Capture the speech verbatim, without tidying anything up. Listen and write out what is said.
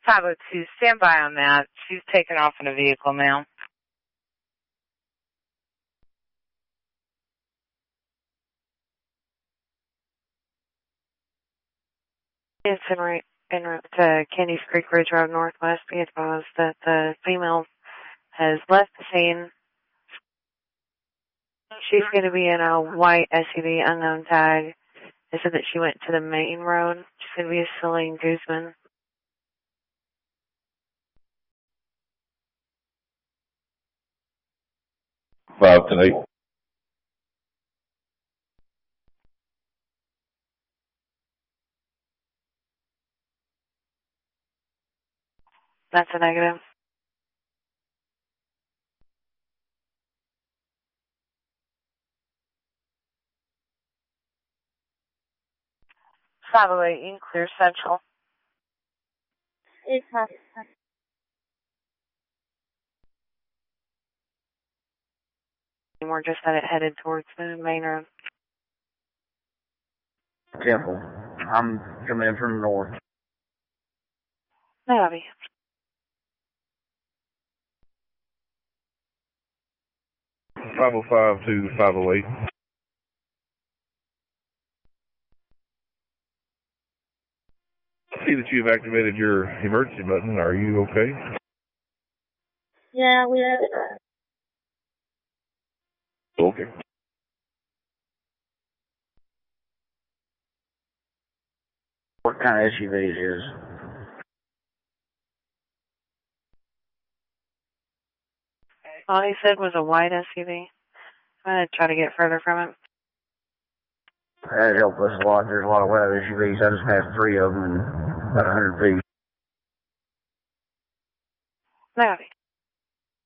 five oh two, stand by on that. She's taken off in a vehicle now. It's en route, en route to Candies Creek Ridge Road Northwest. Be advised that the female has left the scene. She's going to be in a white S U V, unknown tag. They said that she went to the main road. She's going to be a Celine Guzman. Five to eight. That's a negative. five oh eight in Clear Central. It's half. We're just at it headed towards the main road. Temple. I'm coming in from the north. No, Abby. five oh five to five oh eight. See that you've activated your emergency button. Are you okay? Yeah, we have it. Okay. What kind of S U V it is? All he said was a white S U V. I'm going to try to get further from it. That'd help us a lot. There's a lot of white S U Vs. I just passed three of them in about one hundred feet. No, Abby.